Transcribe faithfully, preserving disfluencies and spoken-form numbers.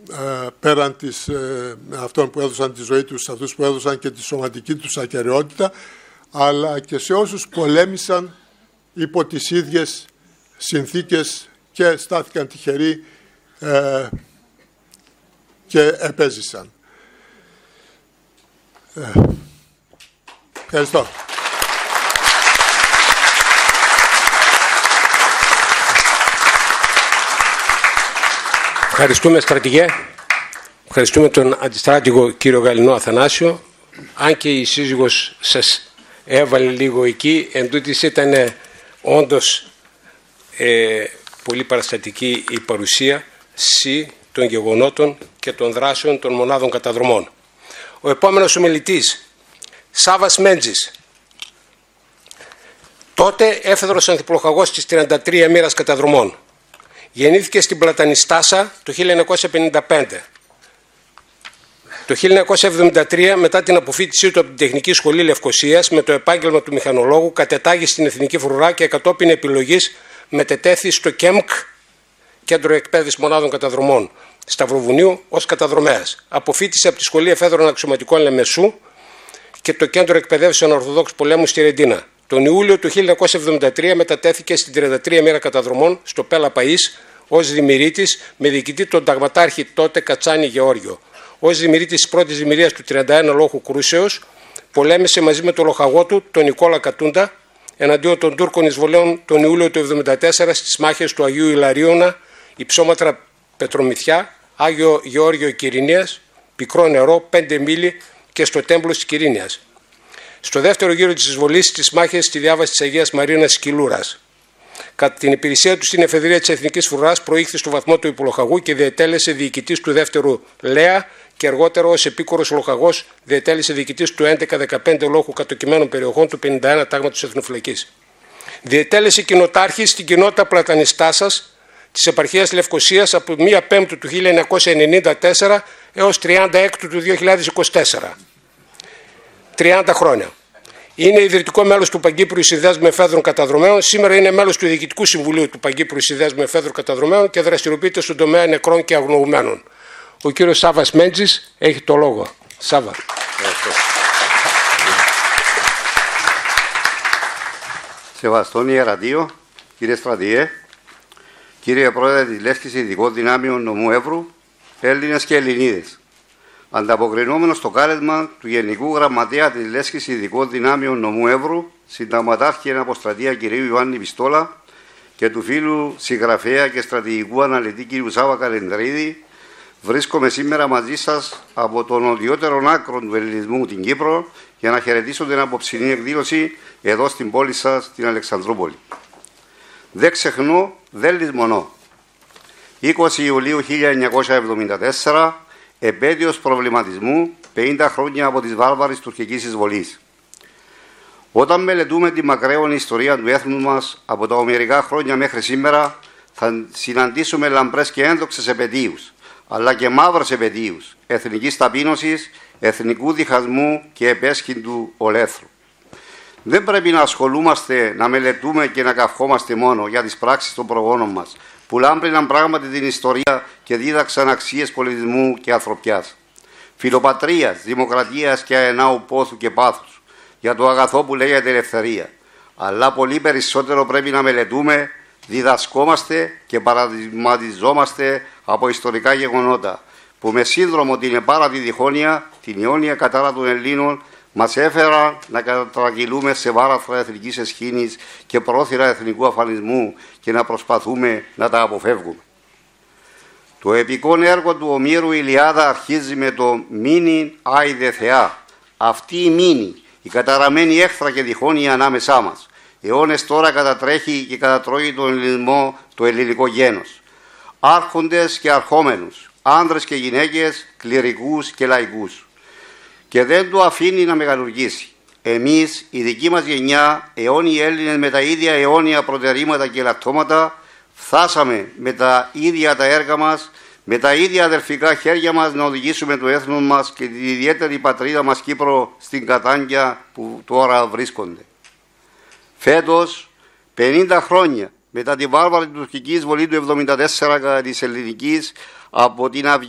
ε, πέραν της, ε, αυτών που έδωσαν τη ζωή τους, αυτούς που έδωσαν και τη σωματική τους ακεραιότητα, αλλά και σε όσους πολέμησαν υπό τις ίδιες συνθήκες και στάθηκαν τυχεροί ε, και επέζησαν. Ε, ευχαριστώ. Ευχαριστούμε, στρατηγέ. Ευχαριστούμε τον αντιστράτηγο κύριο Γαλινό Αθανάσιο. Αν και η σύζυγος σας έβαλε λίγο εκεί, εν τούτης ήταν όντως ε, πολύ παραστατική η παρουσία των γεγονότων και των δράσεων των μονάδων καταδρομών. Ο επόμενος ομιλητής, Σάββας Μέντζης. Τότε έφεδρος ανθιπλοχαγός της τριάντα τρία μοίρας καταδρομών. Γεννήθηκε στην Πλατανιστάσα το χίλια εννιακόσια πενήντα πέντε. Το χίλια εννιακόσια εβδομήντα τρία, μετά την αποφοίτησή του από την Τεχνική Σχολή Λευκωσίας με το επάγγελμα του μηχανολόγου, κατετάγει στην Εθνική Φρουρά και κατόπιν επιλογής μετετέθη στο ΚΕΜΚ, Κέντρο Εκπαίδευσης Μονάδων Καταδρομών Σταυροβουνίου, ως καταδρομέας. Αποφοίτησε από τη Σχολή Εφέδρων Αξιωματικών Λεμεσού και το Κέντρο Εκπαιδεύσεων Ορθοδόξου Πολέμου στη Ρεντίνα. Τον Ιούλιο του χίλια εννιακόσια εβδομήντα τρία μετατέθηκε στην τριάντα τρία μοίρα καταδρομών στο Πέλα Παΐς ως δημηρήτης με διοικητή τον ταγματάρχη τότε Κατσάνη Γεώργιο. Ως δημηρήτης της πρώτης δημηρίας του τριάντα ένα Λόχου Κρούσεως, πολέμησε μαζί με τον λοχαγό του, τον Νικόλα Κατούντα, εναντίον των Τούρκων εισβολέων τον Ιούλιο του εβδομήντα τέσσερα στις μάχες του Αγίου Ιλαρίωνα, Υψόματρα Πετρομυθιά, Άγιο Γεώργιο Κυρινίας, Πικρό Νερό, Πέντε Μήλι και στο Τέμπλο της Κυρίνιας. Στο δεύτερο γύρο της εισβολής στις μάχες στη διάβαση της Αγίας Μαρίνας Σκυλούρας. Κατά την υπηρεσία του στην εφεδρεία της Εθνικής Φρουράς προήχθη στο βαθμό του υπολοχαγού και διετέλεσε διοικητής του δεύτερου Λέα και αργότερα ως επίκορος λοχαγός διετέλεσε διοικητής του έντεκα δεκαπέντε Λόχου Κατοικημένων Περιοχών του πενήντα ένα Τάγματος Εθνοφυλακής. Διετέλεσε κοινοτάρχη στην κοινότητα Πλατανιστάσας της επαρχίας Λευκωσίας από μία Πέμπτου του χίλια εννιακόσια ενενήντα τέσσερα έως τριάντα Έκτου του δύο χιλιάδες είκοσι τέσσερα. τριάντα χρόνια. Είναι ιδρυτικό μέλος του Παγκύπριου Συνδέσμου Εφέδρων Καταδρομέων. Σήμερα είναι μέλος του Διοικητικού Συμβουλίου του Παγκύπριου Συνδέσμου Εφέδρων Καταδρομέων και δραστηριοποιείται στον τομέα νεκρών και αγνοωμένων. Ο κύριος Σάββας Μέντζης έχει το λόγο. Σάββα. Σεβαστόν Ιερατείο, κύριε Στρατηγέ, κύριε Πρόεδρε της Λέσχης Ειδικών Δυνάμεων Νομού Εύρου, Έλληνες και Ελληνίδες. Ανταποκρινόμενο στο κάλεσμα του Γενικού Γραμματέα της Λέσχης Ειδικών Δυνάμεων Νομού Εύρου, συνταγματάρχη εν αποστρατεία κ. Ιωάννη Πιστόλα και του φίλου συγγραφέα και στρατηγικού αναλυτή κ. Σάβα Καλεντρίδη, βρίσκομαι σήμερα μαζί σας από τον οδειότερον άκρο του ελληνισμού, την Κύπρο, για να χαιρετήσω την απόψινή εκδήλωση εδώ στην πόλη σας, στην Αλεξανδρούπολη. Δεν ξεχνώ, δεν λησμονώ. είκοσι Ιουλίου χίλια εννιακόσια εβδομήντα τέσσερα, επέτειος προβληματισμού, πενήντα χρόνια από τις βάρβαρες τουρκικής εισβολής. Όταν μελετούμε τη μακραίωνη ιστορία του έθνους μας από τα ομερικά χρόνια μέχρι σήμερα, θα συναντήσουμε λαμπρές και ένδοξες επετείους, αλλά και μαύρες επετείους εθνικής ταπείνωσης, εθνικού διχασμού και επέσχυντου ολέθρου. Δεν πρέπει να ασχολούμαστε, να μελετούμε και να καυχόμαστε μόνο για τις πράξεις των προγόνων μας, που λάμπριναν πράγματι την ιστορία και δίδαξαν αξίες πολιτισμού και ανθρωπιάς, φιλοπατρίας, δημοκρατίας και αενάου πόθου και πάθους, για το αγαθό που λέγεται ελευθερία. Αλλά πολύ περισσότερο πρέπει να μελετούμε, διδασκόμαστε και παραδειγματιζόμαστε από ιστορικά γεγονότα, που με σύνδρομο την επάρατη διχόνοια, την αιώνια κατάρα των Ελλήνων, μας έφεραν να κατρακυλούμε σε βάραθρα εθνικής εσχήνης και πρόθυρα εθνικού αφανισμού και να προσπαθούμε να τα αποφεύγουμε. Το επικό έργο του Ομήρου Ηλιάδα αρχίζει με το «Μήνυ άιδε Θεά». Αυτή η μήνυ, η καταραμένη έχθρα και διχόνοια ανάμεσά μας, αιώνες τώρα κατατρέχει και κατατρώει τον ελληνισμό το ελληνικό γένος. Άρχοντες και αρχόμενους, άνδρες και γυναίκες, κληρικούς και λαϊκούς. Και δεν το αφήνει να μεγαλουργήσει. Εμείς, η δική μας γενιά, αιώνιοι Έλληνες με τα ίδια αιώνια προτερήματα και ελαττώματα, φτάσαμε με τα ίδια τα έργα μας, με τα ίδια αδερφικά χέρια μας να οδηγήσουμε το έθνος μας και την ιδιαίτερη πατρίδα μας Κύπρο στην κατάγκια που τώρα βρίσκονται. Φέτος, πενήντα χρόνια μετά τη βάρβαρη τουρκική εισβολή του εβδομήντα τέσσερα κατά της ελληνικής από την αυγή